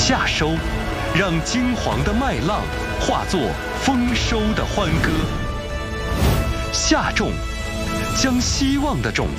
夏收，让金黄的麦浪化作丰收的欢歌；夏种，将希望的种子